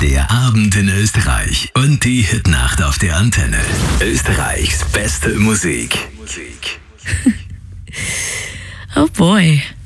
Der Abend in Österreich und die Hitnacht auf der Antenne. Österreichs beste Musik. Oh boy.